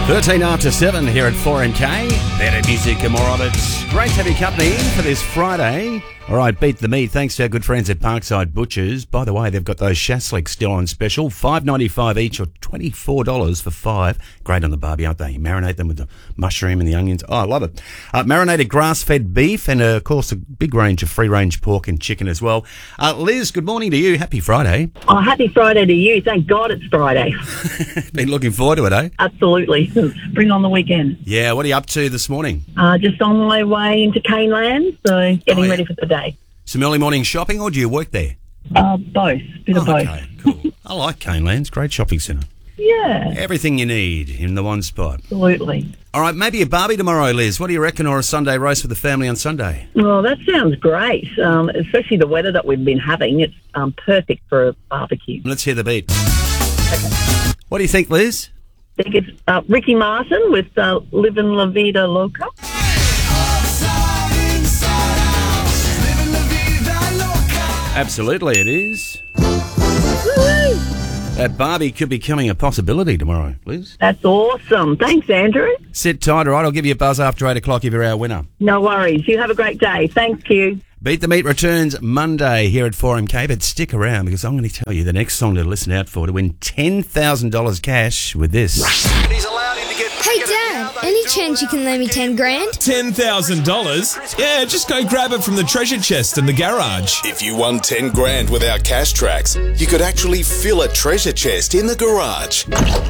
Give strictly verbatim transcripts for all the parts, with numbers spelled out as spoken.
thirteen after seven here at four M K. Better music and more of it. Great to have your company in for this Friday. All right, beat the meat. Thanks to our good friends at Parkside Butchers. By the way, they've got those shashliks still on special. five dollars ninety-five each or twenty-four dollars for five. Great on the barbie, aren't they? You marinate them with the mushroom and the onions. Oh, I love it. Uh, marinated grass-fed beef and, uh, of course, a big range of free-range pork and chicken as well. Uh, Liz, good morning to you. Happy Friday. Oh, happy Friday to you. Thank God it's Friday. Been looking forward to it, eh? Absolutely. Bring on the weekend. Yeah, what are you up to this morning? Uh, just on my way into Caneland, so getting Oh, yeah. ready for the day. Some early morning shopping, or do you work there? Uh, both. Bit of Oh, both. okay, cool. I like Canelands. Great shopping centre. Yeah, Everything you need in the one spot. absolutely. All right, maybe a barbie tomorrow, Liz. What do you reckon? Or a Sunday roast with the family on Sunday? Well, that sounds great, um, especially the weather that we've been having. It's um, perfect for a barbecue. Let's hear the beat. What do you think, Liz? I think it's uh, Ricky Martin with uh, Livin' La Vida Loca. Absolutely, it is. That barbie could be becoming a possibility tomorrow, Liz. That's awesome. Thanks, Andrew. Sit tight, all right? I'll give you a buzz after eight o'clock if you're our winner. No worries. You have a great day. Thank you. Beat the Meat returns Monday here at four M K, but stick around because I'm going to tell you the next song to listen out for to win ten thousand dollars cash with this. Hey Dad, any chance you can lend me ten grand? ten thousand dollars? Yeah, just go grab it from the treasure chest in the garage. If you won ten grand with our cash tracks, you could actually fill a treasure chest in the garage.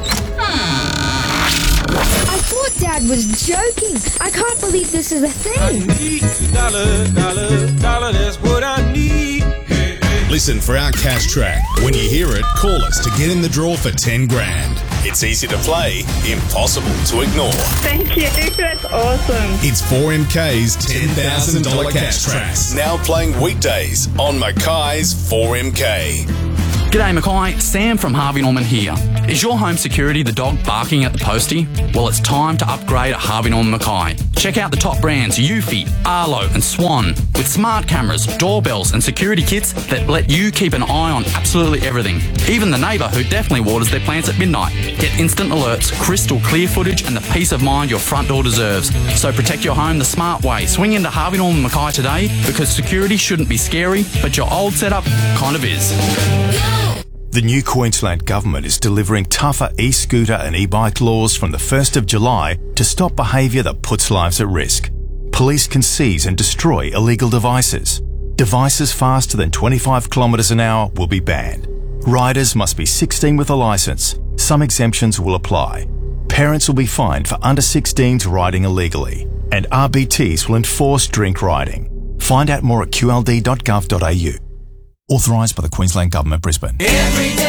I thought Dad was joking. I can't believe this is a thing. Dollar, dollar, dollar, that's what I need. Listen for our cash track. When you hear it, call us to get in the draw for ten grand. It's easy to play, impossible to ignore. Thank you. That's awesome. It's four M K's ten thousand dollars cash tracks. Now playing weekdays on Mackay's four M K. G'day Mackay, Sam from Harvey Norman here. Is your home security the dog barking at the postie? Well, it's time to upgrade at Harvey Norman Mackay. Check out the top brands Eufy, Arlo and Swan with smart cameras, doorbells and security kits that let you keep an eye on absolutely everything. Even the neighbour who definitely waters their plants at midnight. Get instant alerts, crystal clear footage and the peace of mind your front door deserves. So protect your home the smart way. Swing into Harvey Norman Mackay today because security shouldn't be scary, but your old setup kind of is. The new Queensland Government is delivering tougher e-scooter and e-bike laws from the first of July to stop behaviour that puts lives at risk. Police can seize and destroy illegal devices. Devices faster than twenty-five kilometres an hour will be banned. Riders must be sixteen with a licence. Some exemptions will apply. Parents will be fined for under sixteens riding illegally. And R B Ts will enforce drink riding. Find out more at q l d dot gov dot a u. Authorised by the Queensland Government, Brisbane. Every day.